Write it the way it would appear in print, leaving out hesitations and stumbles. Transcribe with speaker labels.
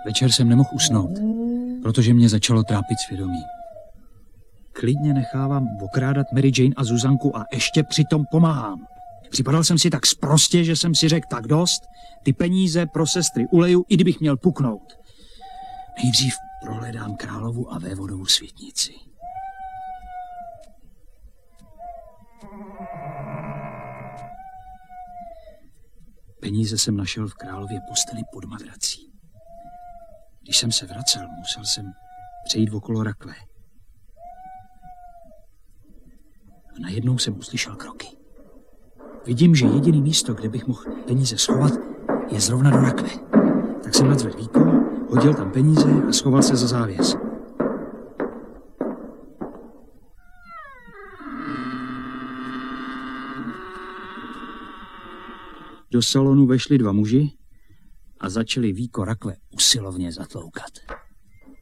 Speaker 1: Večer jsem nemohl usnout, protože mě začalo trápit svědomí. Klidně nechávám okrádat Mary Jane a Zuzanku a ještě přitom pomáhám. Připadal jsem si tak sprostě, že jsem si řekl tak dost, ty peníze pro sestry uleju, i kdybych měl puknout. Nejdřív prohledám královu a vévodovu světnici. Peníze jsem našel v králově posteli pod madrací. Když jsem se vracel, musel jsem přejít okolo rakve. A najednou jsem uslyšel kroky. Vidím, že jediný místo, kde bych mohl peníze schovat, je zrovna do rakve. Tak jsem nadzvedl víko, hodil tam peníze a schoval se za závěs. Do salonu vešli dva muži a začali víko rakve usilovně zatloukat.